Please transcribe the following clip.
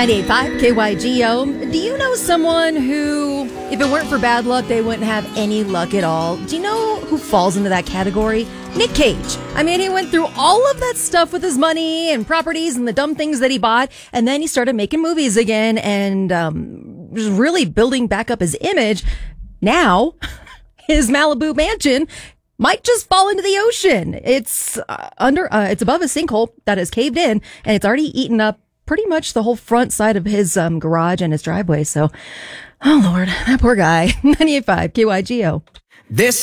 98.5 KYGO. Do you know someone who, if it weren't for bad luck, they wouldn't have any luck at all? Do you know who falls into that category? Nick Cage. I mean, he went through all of that stuff with his money and properties and the dumb things that he bought, and then he started making movies again and was really building back up his image. Now, his Malibu mansion might just fall into the ocean. It's it's above a sinkhole that has caved in, and it's already eaten up pretty much the whole front side of his garage and his driveway. So, oh Lord, that poor guy. 98.5 KYGO. This